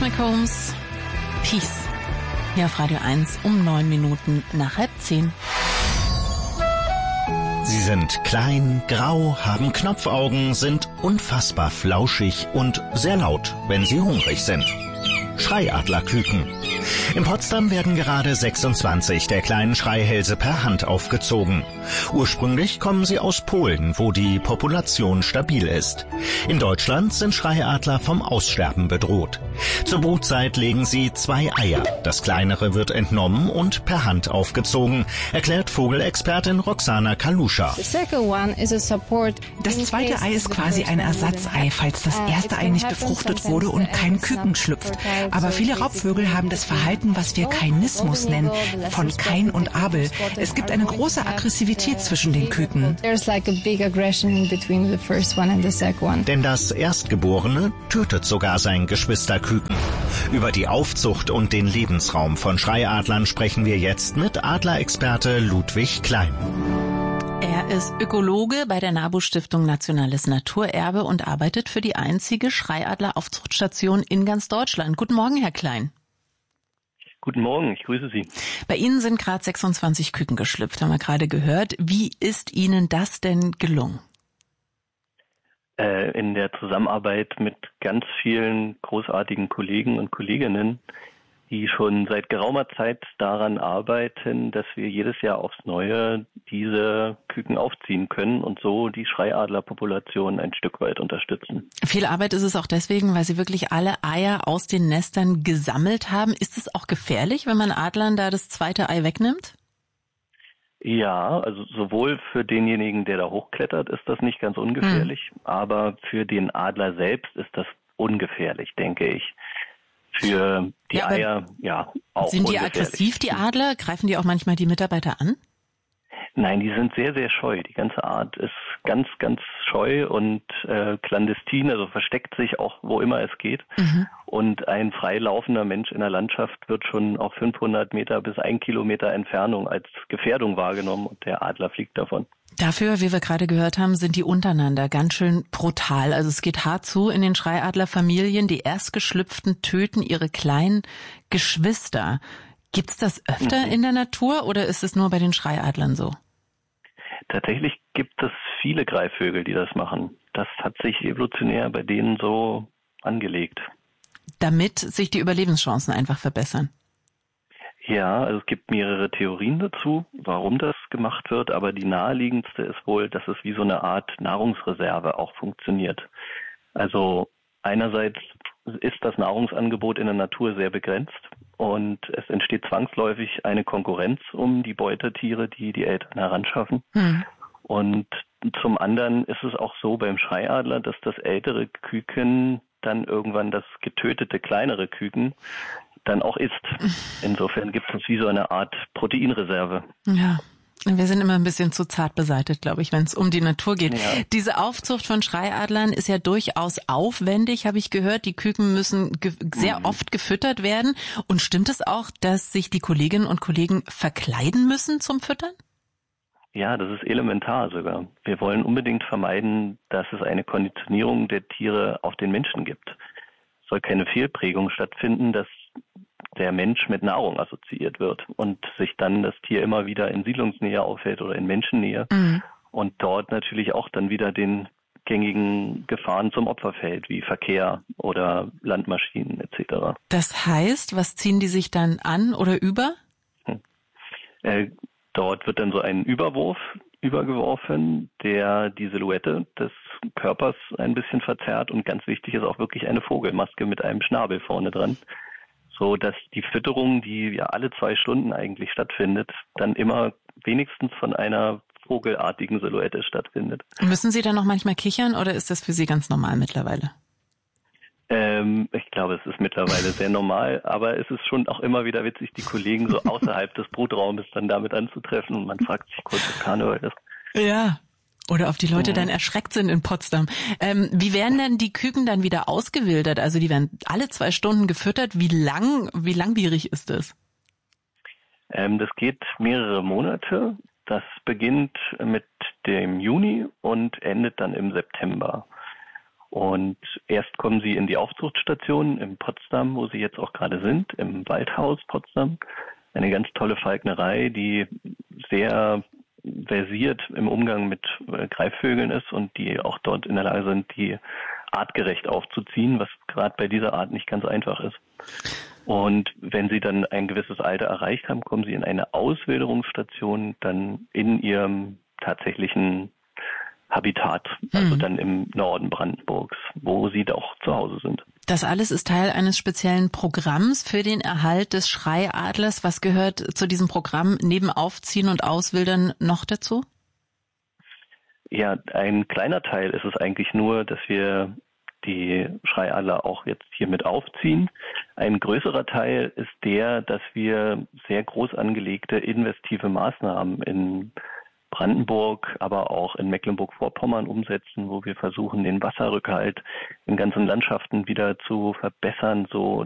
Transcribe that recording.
McCombs, Peace. Hier auf Radio 1 um 9 Minuten nach 9:30. Sie sind klein, grau, haben Knopfaugen, sind unfassbar flauschig und sehr laut, wenn sie hungrig sind. Schreiadlerküken. In Potsdam werden gerade 26 der kleinen Schreihälse per Hand aufgezogen. Ursprünglich kommen sie aus Polen, wo die Population stabil ist. In Deutschland sind Schreiadler vom Aussterben bedroht. Zur Brutzeit legen sie 2 Eier. Das kleinere wird entnommen und per Hand aufgezogen, erklärt Vogelexpertin Roxana Kaluscha. Das zweite Ei ist quasi ein Ersatzei, falls das erste Ei nicht befruchtet wurde und kein Küken schlüpft. Aber viele Raubvögel haben das Verhalten, was wir Kainismus nennen, von Kain und Abel. Es gibt eine große Aggressivität zwischen den Küken. Denn das Erstgeborene tötet sogar sein Geschwisterküken. Über die Aufzucht und den Lebensraum von Schreiadlern sprechen wir jetzt mit Adlerexperte Ludwig Klein. Er ist Ökologe bei der NABU-Stiftung Nationales Naturerbe und arbeitet für die einzige Schreiadler-Aufzuchtstation in ganz Deutschland. Guten Morgen, Herr Klein. Guten Morgen, ich grüße Sie. Bei Ihnen sind gerade 26 Küken geschlüpft, haben wir gerade gehört. Wie ist Ihnen das denn gelungen? In der Zusammenarbeit mit ganz vielen großartigen Kollegen und Kolleginnen, die schon seit geraumer Zeit daran arbeiten, dass wir jedes Jahr aufs Neue diese Küken aufziehen können und so die Schreiadlerpopulation ein Stück weit unterstützen. Viel Arbeit ist es auch deswegen, weil Sie wirklich alle Eier aus den Nestern gesammelt haben. Ist es auch gefährlich, wenn man Adlern da das zweite Ei wegnimmt? Ja, also sowohl für denjenigen, der da hochklettert, ist das nicht ganz ungefährlich, aber für den Adler selbst ist das ungefährlich, denke ich. Für die Eier, ja, auch sind die ungefährlich. Aggressiv, die Adler? Greifen die auch manchmal die Mitarbeiter an? Nein, die sind sehr, sehr scheu. Die ganze Art ist ganz, ganz scheu und clandestin, also versteckt sich auch, wo immer es geht. Mhm. Und ein freilaufender Mensch in der Landschaft wird schon auf 500 Meter bis 1 Kilometer Entfernung als Gefährdung wahrgenommen und der Adler fliegt davon. Dafür, wie wir gerade gehört haben, sind die untereinander ganz schön brutal. Also es geht hart zu in den Schreiadlerfamilien. Die Erstgeschlüpften töten ihre kleinen Geschwister. Gibt's das öfter in der Natur oder ist es nur bei den Schreiadlern so? Tatsächlich gibt es viele Greifvögel, die das machen. Das hat sich evolutionär bei denen so angelegt. Damit sich die Überlebenschancen einfach verbessern? Ja, also es gibt mehrere Theorien dazu, warum das gemacht wird, aber die naheliegendste ist wohl, dass es wie so eine Art Nahrungsreserve auch funktioniert. Also einerseits ist das Nahrungsangebot in der Natur sehr begrenzt und es entsteht zwangsläufig eine Konkurrenz um die Beutetiere, die die Eltern heranschaffen. Und zum anderen ist es auch so beim Schreiadler, dass das ältere Küken dann irgendwann das getötete kleinere Küken dann auch isst. Insofern gibt es wie so eine Art Proteinreserve. Ja. Wir sind immer ein bisschen zu zart beseitigt, glaube ich, wenn es um die Natur geht. Ja. Diese Aufzucht von Schreiadlern ist ja durchaus aufwendig, habe ich gehört. Die Küken müssen sehr oft gefüttert werden. Und stimmt es auch, dass sich die Kolleginnen und Kollegen verkleiden müssen zum Füttern? Ja, das ist elementar sogar. Wir wollen unbedingt vermeiden, dass es eine Konditionierung der Tiere auf den Menschen gibt. Es soll keine Fehlprägung stattfinden, dass der Mensch mit Nahrung assoziiert wird und sich dann das Tier immer wieder in Siedlungsnähe aufhält oder in Menschennähe und dort natürlich auch dann wieder den gängigen Gefahren zum Opfer fällt, wie Verkehr oder Landmaschinen etc. Das heißt, was ziehen die sich dann an oder über? Dort wird dann so ein Überwurf übergeworfen, der die Silhouette des Körpers ein bisschen verzerrt und ganz wichtig ist auch wirklich eine Vogelmaske mit einem Schnabel vorne dran, so dass die Fütterung, die ja alle 2 Stunden eigentlich stattfindet, dann immer wenigstens von einer vogelartigen Silhouette stattfindet. Müssen Sie dann noch manchmal kichern oder ist das für Sie ganz normal mittlerweile? Ich glaube, es ist mittlerweile sehr normal, aber es ist schon auch immer wieder witzig, die Kollegen so außerhalb des Brutraumes dann damit anzutreffen und man fragt sich kurz, ob Karneval ist. Ja. Oder ob die Leute dann erschreckt sind in Potsdam. Wie werden denn die Küken dann wieder ausgewildert? Also die werden alle 2 Stunden gefüttert. Wie langwierig ist das? Das geht mehrere Monate. Das beginnt mit dem Juni und endet dann im September. Und erst kommen sie in die Aufzuchtstation in Potsdam, wo sie jetzt auch gerade sind, im Waldhaus Potsdam. Eine ganz tolle Falknerei, die sehr versiert im Umgang mit Greifvögeln ist und die auch dort in der Lage sind, die artgerecht aufzuziehen, was gerade bei dieser Art nicht ganz einfach ist. Und wenn sie dann ein gewisses Alter erreicht haben, kommen sie in eine Auswilderungsstation dann in ihrem tatsächlichen Habitat, also dann im Norden Brandenburgs, wo sie doch zu Hause sind. Das alles ist Teil eines speziellen Programms für den Erhalt des Schreiadlers. Was gehört zu diesem Programm neben Aufziehen und Auswildern noch dazu? Ja, ein kleiner Teil ist es eigentlich nur, dass wir die Schreiadler auch jetzt hier mit aufziehen. Ein größerer Teil ist der, dass wir sehr groß angelegte investive Maßnahmen in Brandenburg, aber auch in Mecklenburg-Vorpommern umsetzen, wo wir versuchen, den Wasserrückhalt in ganzen Landschaften wieder zu verbessern, so